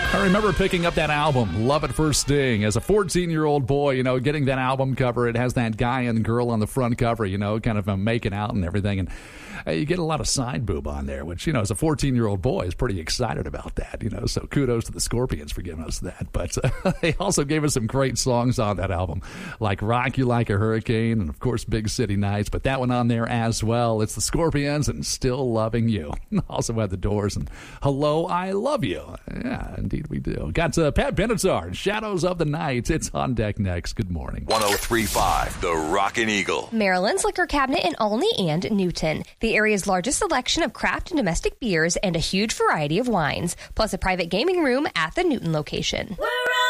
I remember picking up that album, Love at First Sting, as a 14-year-old boy, getting that album cover. It has that guy and girl on the front cover, kind of making out and everything. And you get a lot of side boob on there, which, as a 14-year-old boy is pretty excited about that, So kudos to the Scorpions for giving us that. But they also gave us some great songs on that album, like Rock You Like a Hurricane and, of course, Big City Nights. But that one on there as well. It's the Scorpions and Still Loving You. Also had the Doors and Hello, I Love You. Yeah, indeed we do. Got Pat Benatar, Shadows of the Night. It's on deck next. Good morning. 103.5, The Rockin' Eagle. Maryland's liquor cabinet in Olney and Newton. The area's largest selection of craft and domestic beers and a huge variety of wines, plus a private gaming room at the Newton location. We're